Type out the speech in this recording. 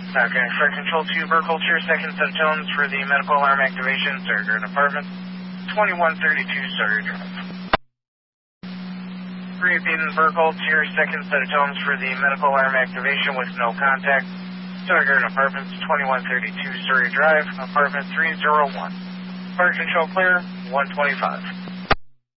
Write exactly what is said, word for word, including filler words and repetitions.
Okay, Flight Control two, Burkle, Cheer, second set of tones for the medical alarm activation, Starter in apartment, twenty-one thirty-two, Starter Drive. Repeating, Burkle, Cheer, second set of tones for the medical alarm activation with no contact, Starter in apartment, twenty-one thirty-two, Starter Drive, apartment three oh one. Flight Control clear, one twenty-five.